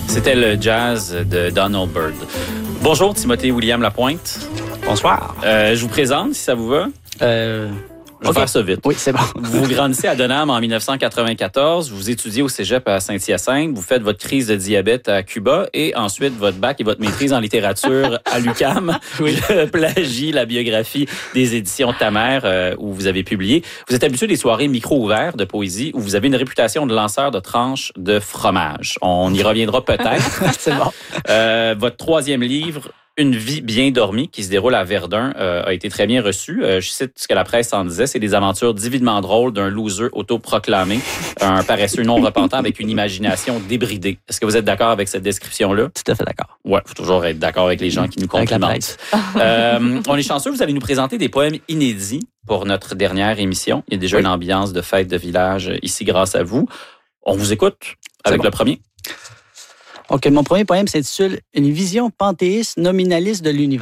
C'était le jazz de Donald Byrd. Bonjour, Timothée William Lapointe. Bonsoir. Je vous présente, si ça vous va. Je vais faire ça vite. Oui, c'est bon. Vous grandissez à Denham en 1994, vous étudiez au cégep à Saint-Hyacinthe, vous faites votre crise de diabète à Cuba et ensuite votre bac et votre maîtrise en littérature à l'UQAM. Oui. Je plagie la biographie des éditions Ta Mère où vous avez publié. Vous êtes habitué des soirées micro-ouvertes de poésie où vous avez une réputation de lanceur de tranches de fromage. On y reviendra peut-être. C'est bon. Votre troisième livre, Une vie bien dormie, qui se déroule à Verdun, a été très bien reçu. Je cite ce que la presse en disait, c'est des aventures divinement drôles d'un loser autoproclamé, un paresseux non repentant avec une imagination débridée. Est-ce que vous êtes d'accord avec cette description-là? Tout à fait d'accord. Ouais, faut toujours être d'accord avec les gens qui nous complimentent. On est chanceux, vous allez nous présenter des poèmes inédits pour notre dernière émission. Il y a déjà une ambiance de fête de village ici grâce à vous. On vous écoute avec le premier. OK, mon premier poème s'intitule « Une vision panthéiste nominaliste de l'univers ».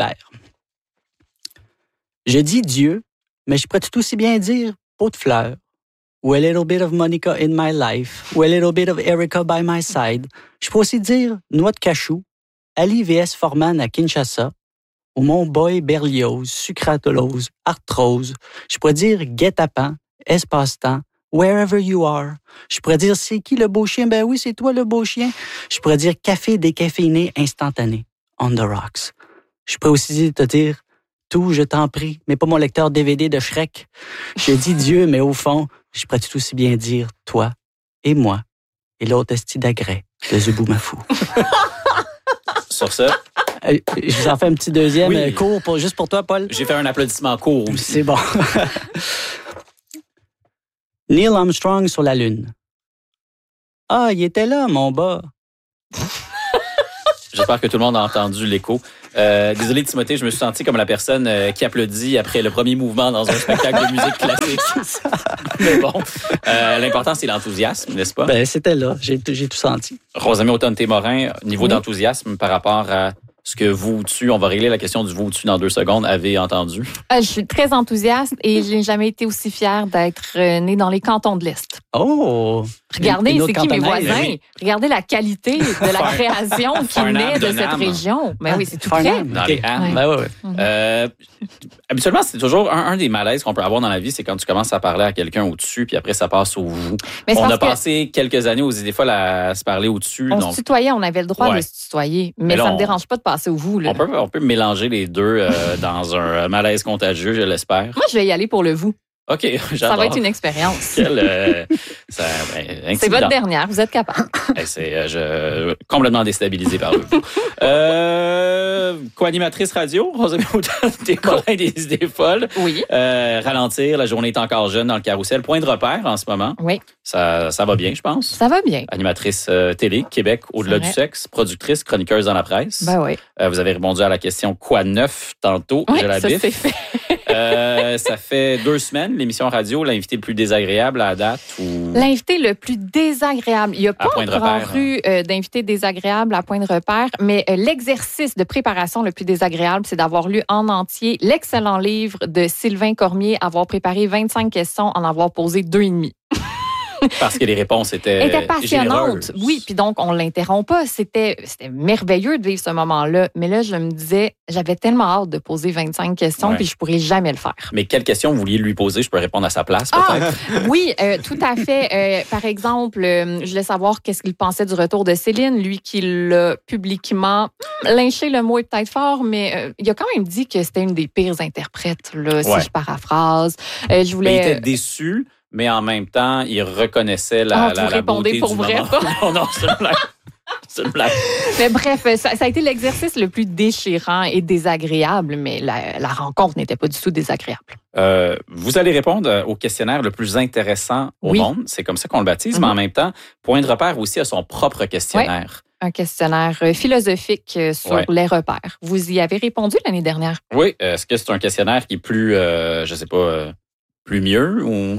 Je dis Dieu, mais je pourrais tout aussi bien dire pot de fleurs, ou a little bit of Monica in my life, ou a little bit of Erica by my side. Je pourrais aussi dire noix de cachou, Ali vs Foreman à Kinshasa, ou mon boy Berlioz, sucratolose, arthrose. Je pourrais dire guet-apens, espace-temps, wherever you are. Je pourrais dire, c'est qui le beau chien? Ben oui, c'est toi le beau chien. Je pourrais dire café décaféiné instantané, on the rocks. Je pourrais aussi te dire, tout, je t'en prie, mais pas mon lecteur DVD de Shrek. Je dis Dieu, mais au fond, je pourrais tout aussi bien dire toi et moi et l'autre esti d'agrès de Zuboumafou. Sur ça, je vous en fais un petit deuxième court juste pour toi, Paul. J'ai fait un applaudissement court aussi. C'est bon. Neil Armstrong sur la Lune. Ah, il était là, mon bas. J'espère que tout le monde a entendu l'écho. Désolé, Timothée, je me suis senti comme la personne qui applaudit après le premier mouvement dans un spectacle de musique classique. Mais bon, l'important, c'est l'enthousiasme, n'est-ce pas? Ben, c'était là. J'ai tout senti. Rosamie Automne-Témorin, niveau d'enthousiasme par rapport à ce que vous dessus, on va régler la question du vous dessus dans 2 secondes, avez entendu? Je suis très enthousiaste et je n'ai jamais été aussi fière d'être née dans les cantons de l'Est. Oh! Regardez, c'est qui mes voisins? Regardez la qualité de la création qui naît de cette région. Ben oui, c'est tout près. Dans les Halles. Ben oui. Habituellement, c'est toujours un des malaises qu'on peut avoir dans la vie, c'est quand tu commences à parler à quelqu'un au-dessus, puis après, ça passe au vous. Mais on a passé quelques années des fois à se parler au-dessus. On se tutoyait, on avait le droit de se tutoyer, mais ça ne me dérange pas de passer au vous. Là. On peut mélanger les deux dans un malaise contagieux, je l'espère. Moi, je vais y aller pour le vous. OK, j'adore. Ça va être une expérience. C'est votre dernière, vous êtes capable. Complètement déstabilisé par le vous. Co-animatrice radio, Rosamie Automne-Témorin des idées folles. Oui. Ralentir, la journée est encore jeune dans le carrousel. Point de repère en ce moment. Oui. Ça va bien, je pense. Ça va bien. Animatrice télé, Québec, au-delà du sexe, productrice, chroniqueuse dans la presse. Ben oui. Vous avez répondu à la question « Quoi neuf ?» tantôt. Oui, je la ça biffe. c'est fait. Ça fait 2 semaines, l'émission radio, l'invité le plus désagréable à la date? Ou... L'invité le plus désagréable. Il n'y a pas encore eu d'invité désagréable à point de repère, mais l'exercice de préparation le plus désagréable, c'est d'avoir lu en entier l'excellent livre de Sylvain Cormier, avoir préparé 25 questions, en avoir posé 2,5. Parce que les réponses étaient passionnantes. Généreuses. Oui, puis donc on l'interrompt pas. C'était merveilleux de vivre ce moment-là. Mais là, je me disais, j'avais tellement hâte de poser 25 questions, puis je pourrais jamais le faire. Mais quelles questions vous vouliez lui poser? Je peux répondre à sa place, peut-être? Oui, tout à fait. Par exemple, je voulais savoir qu'est-ce qu'il pensait du retour de Céline, lui qui l'a publiquement lynché, le mot est peut-être fort, mais il a quand même dit que c'était une des pires interprètes, là, si je paraphrase. Je voulais... Mais il était déçu. Mais en même temps, il reconnaissait la beauté pour du vrai, moment. Non, c'est une blague. C'est une blague. Mais bref, ça a été l'exercice le plus déchirant et désagréable, mais la rencontre n'était pas du tout désagréable. Vous allez répondre au questionnaire le plus intéressant au monde. C'est comme ça qu'on le baptise, mais en même temps, Point de repère aussi a son propre questionnaire. Un questionnaire philosophique sur les repères. Vous y avez répondu l'année dernière? Oui. Est-ce que c'est un questionnaire qui est plus, je sais pas... plus mieux ou...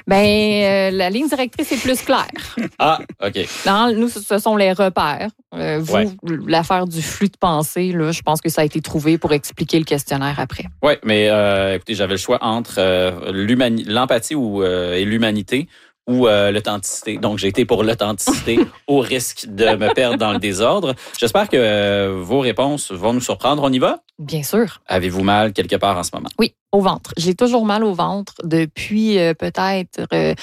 La ligne directrice est plus claire. Ah, OK. Non, nous, ce sont les repères. L'affaire du flux de pensée, là, je pense que ça a été trouvé pour expliquer le questionnaire après. Oui, mais écoutez, j'avais le choix entre l'empathie et l'humanité ou l'authenticité. Donc, j'ai été pour l'authenticité au risque de me perdre dans le désordre. J'espère que vos réponses vont nous surprendre. On y va? Bien sûr. Avez-vous mal quelque part en ce moment? Oui, au ventre. J'ai toujours mal au ventre depuis peut-être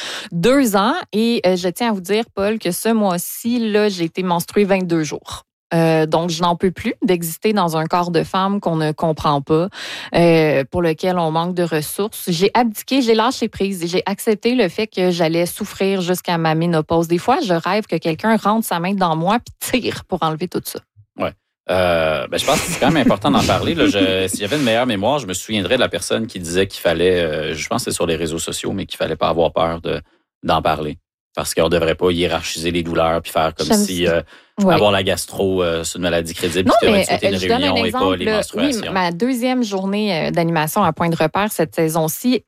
2 ans. Et je tiens à vous dire, Paul, que ce mois-ci, là, j'ai été menstruée 22 jours. Donc, je n'en peux plus d'exister dans un corps de femme qu'on ne comprend pas, pour lequel on manque de ressources. J'ai abdiqué, j'ai lâché prise, j'ai accepté le fait que j'allais souffrir jusqu'à ma ménopause. Des fois, je rêve que quelqu'un rentre sa main dans moi puis tire pour enlever tout ça. Ouais. Je pense que c'est quand même important d'en parler. Là, si j'avais une meilleure mémoire, je me souviendrais de la personne qui disait qu'il fallait, je pense que c'est sur les réseaux sociaux, mais qu'il fallait pas avoir peur d'en parler. Parce qu'on ne devrait pas hiérarchiser les douleurs puis faire comme si avoir la gastro, c'est une maladie crédible. Non, puis mais sauter une réunion et pas les menstruations. Oui, ma 2e journée d'animation à Point de repère cette saison-ci,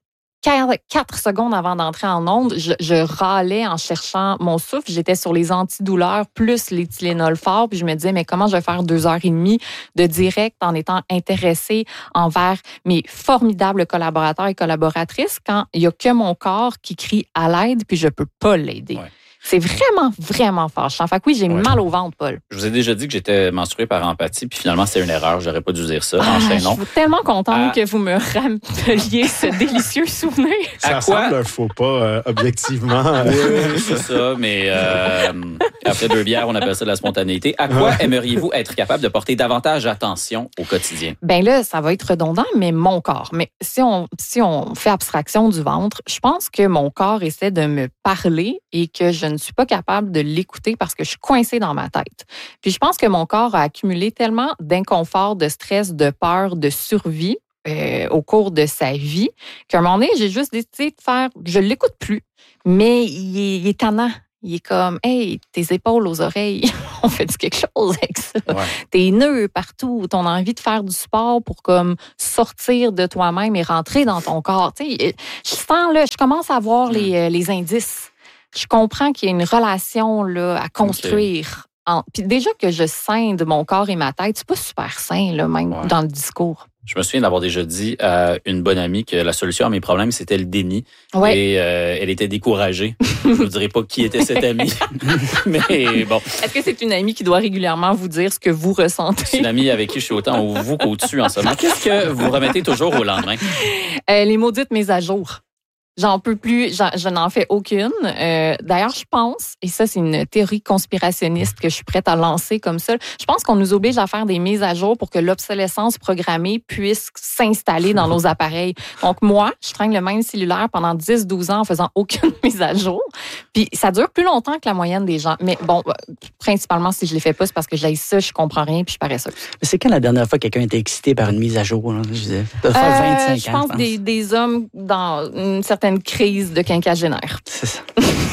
4 secondes avant d'entrer en onde, je râlais en cherchant mon souffle. J'étais sur les antidouleurs plus les Tylenol forts. Puis je me disais, mais comment je vais faire 2h30 de direct en étant intéressée envers mes formidables collaborateurs et collaboratrices quand il n'y a que mon corps qui crie à l'aide puis je peux pas l'aider. Ouais. C'est vraiment, vraiment fâchant. Fait que oui, j'ai mal au ventre, Paul. Je vous ai déjà dit que j'étais menstruée par empathie, puis finalement, c'est une erreur. J'aurais pas dû dire ça. Enchaînons. Je suis tellement contente que vous me rappeliez ce délicieux souvenir. Ça semble un faux pas, objectivement. Oui, c'est ça, mais après 2 bières, on appelle ça de la spontanéité. À quoi aimeriez-vous être capable de porter davantage attention au quotidien? Ben là, ça va être redondant, mais mon corps. Mais si on fait abstraction du ventre, je pense que mon corps essaie de me parler et que je ne suis pas capable de l'écouter parce que je suis coincée dans ma tête. Puis je pense que mon corps a accumulé tellement d'inconfort, de stress, de peur, de survie au cours de sa vie qu'à un moment donné, j'ai juste décidé de faire... Je l'écoute plus, mais il est tannant. Il est comme, hey, tes épaules aux oreilles, on fait quelque chose avec ça. Ouais. Tes nœuds partout, ton envie de faire du sport pour comme sortir de toi-même et rentrer dans ton corps. Tu sais, je sens là, je commence à voir les indices. Je comprends qu'il y a une relation là, à construire. Okay. Puis déjà que je scinde mon corps et ma tête, c'est pas super sain, là, même dans le discours. Je me souviens d'avoir déjà dit à une bonne amie que la solution à mes problèmes, c'était le déni. Ouais. Et elle était découragée. Je ne vous dirai pas qui était cette amie. Mais bon. Est-ce que c'est une amie qui doit régulièrement vous dire ce que vous ressentez? C'est une amie avec qui je suis autant au vous qu'au-dessus en ce moment. Qu'est-ce que vous remettez toujours au lendemain? Les maudites mises à jour. J'en peux plus, je n'en fais aucune. D'ailleurs, je pense, et ça c'est une théorie conspirationniste que je suis prête à lancer comme ça, je pense qu'on nous oblige à faire des mises à jour pour que l'obsolescence programmée puisse s'installer dans nos appareils. Donc moi, je traîne le même cellulaire pendant 10-12 ans en faisant aucune mise à jour. Puis ça dure plus longtemps que la moyenne des gens. Mais bon, principalement si je les fais pas, c'est parce que j'ai ça, je comprends rien puis je suis paresseuse. Mais c'est quand la dernière fois que quelqu'un était excité par une mise à jour? Là? Je disais, ça doit faire 25 ans, je pense. Des hommes dans une certaine crise de quinquagénaire. C'est ça.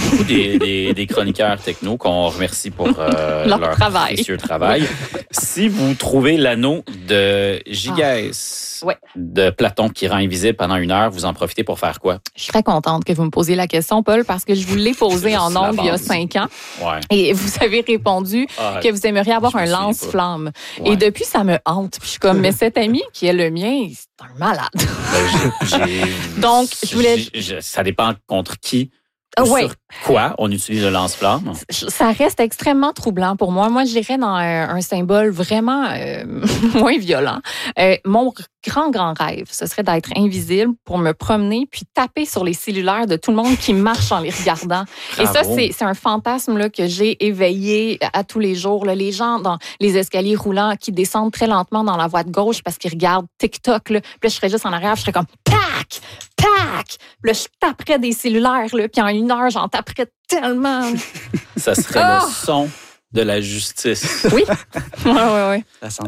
Des chroniqueurs techno qu'on remercie pour leur précieux travail. Si vous trouvez l'anneau de Gigès de Platon qui rend invisible pendant 1 heure, vous en profitez pour faire quoi? Je suis très contente que vous me posiez la question, Paul, parce que je vous l'ai posée en ondes il y a 5 ans. Ouais. Et vous avez répondu que vous aimeriez avoir un lance-flamme. Ouais. Et depuis, ça me hante. Puis je suis comme, mais cet ami qui est le mien, c'est un malade. Donc, je voulais... Ça dépend contre qui. Sur quoi on utilise le lance-flamme? Ça reste extrêmement troublant pour moi. Moi, j'irais dans un symbole vraiment moins violent. Mon grand rêve, ce serait d'être invisible pour me promener puis taper sur les cellulaires de tout le monde qui marche en les regardant. Bravo. Et ça, c'est un fantasme là, que j'ai éveillé à tous les jours. Là. Les gens dans les escaliers roulants qui descendent très lentement dans la voie de gauche parce qu'ils regardent TikTok. Là. Puis là, je serais juste en arrière, je serais comme « Pac! Pac! » Là, je taperais des cellulaires, là, puis en 1 heure, j'en taperais tellement. Ça serait le son de la justice. Oui. Oui.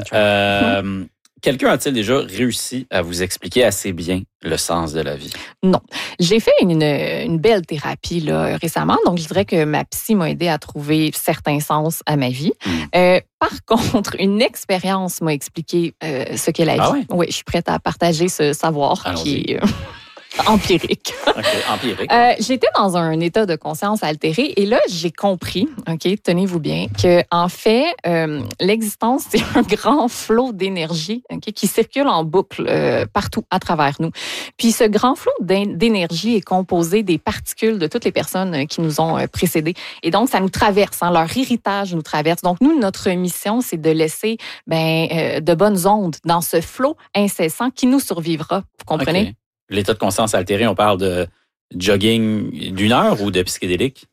Quelqu'un a-t-il déjà réussi à vous expliquer assez bien le sens de la vie? Non. J'ai fait une belle thérapie là, récemment, donc je dirais que ma psy m'a aidé à trouver certains sens à ma vie. Par contre, une expérience m'a expliqué ce qu'est la vie. Ouais? Oui, je suis prête à partager ce savoir qui est... Empirique. OK, empirique. J'étais dans un état de conscience altéré et là, j'ai compris, OK, tenez-vous bien, que en fait, l'existence, c'est un grand flot d'énergie, OK, qui circule en boucle partout à travers nous. Puis ce grand flot d'énergie est composé des particules de toutes les personnes qui nous ont précédés. Et donc, ça nous traverse, hein, leur héritage nous traverse. Donc, nous, notre mission, c'est de laisser de bonnes ondes dans ce flot incessant qui nous survivra. Vous comprenez? Okay. L'état de conscience altéré, on parle de jogging d'une heure ou de psychédélique?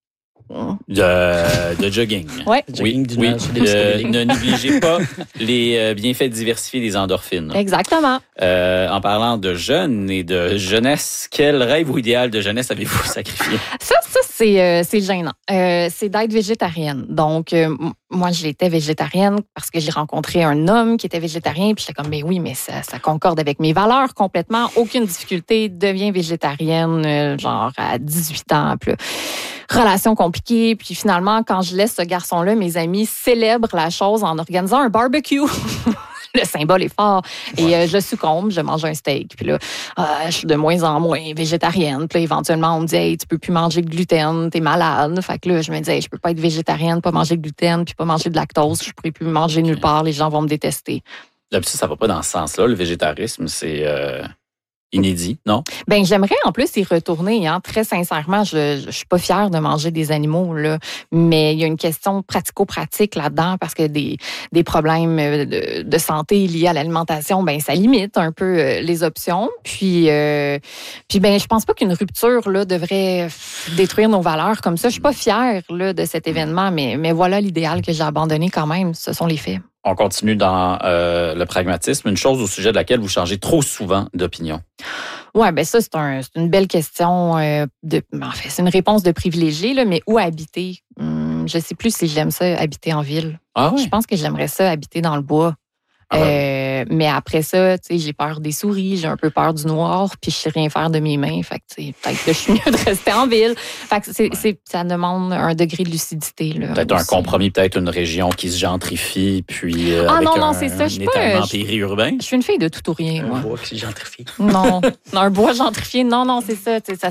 De jogging. Ouais. Oui, ne négligez pas les bienfaits diversifiés des endorphines. Exactement. En parlant de jeunes et de jeunesse, quel rêve ou idéal de jeunesse avez-vous sacrifié? Ça c'est gênant. C'est d'être végétarienne. Donc, moi, j'étais végétarienne parce que j'ai rencontré un homme qui était végétarien. Puis j'étais comme, mais oui, mais ça concorde avec mes valeurs complètement. Aucune difficulté. Deviens végétarienne, genre à 18 ans. Puis relation compliquée. Puis finalement, quand je laisse ce garçon-là, mes amis célèbrent la chose en organisant un barbecue. Le symbole est fort. Et je succombe, je mange un steak. Puis là, je suis de moins en moins végétarienne. Puis là, éventuellement, on me dit, hey, tu peux plus manger de gluten, t'es malade. Fait que là, je me dis, hey, je peux pas être végétarienne, pas manger de gluten, puis pas manger de lactose. Je pourrais plus manger nulle part. Les gens vont me détester. D'habitude, ça va pas dans ce sens-là. Le végétarisme, c'est inédit, non? Ben, j'aimerais en plus y retourner. Hein. Très sincèrement, je suis pas fière de manger des animaux, là. Mais il y a une question pratico-pratique là-dedans parce que des problèmes de santé liés à l'alimentation, ben ça limite un peu les options. Puis je pense pas qu'une rupture là devrait détruire nos valeurs comme ça. Je suis pas fière là de cet événement, mais voilà l'idéal que j'ai abandonné quand même. Ce sont les faits. On continue dans le pragmatisme, une chose au sujet de laquelle vous changez trop souvent d'opinion. Oui, bien ça, c'est une belle question. En fait, c'est une réponse de privilégié, là, mais où habiter? Je ne sais plus si j'aime ça, habiter en ville. Ah oui? Je pense que j'aimerais ça, habiter dans le bois. Mais après ça, tu sais, j'ai peur des souris, j'ai un peu peur du noir, puis je sais rien faire de mes mains. Fait que, peut-être que je suis mieux de rester en ville. Fait que ça demande un degré de lucidité. Là, peut-être aussi. Un compromis, peut-être une région qui se gentrifie, puis avec un étalement périurbain. Je suis une fille de tout ou rien. Un bois qui se gentrifie. Non, un bois gentrifié, non, c'est ça.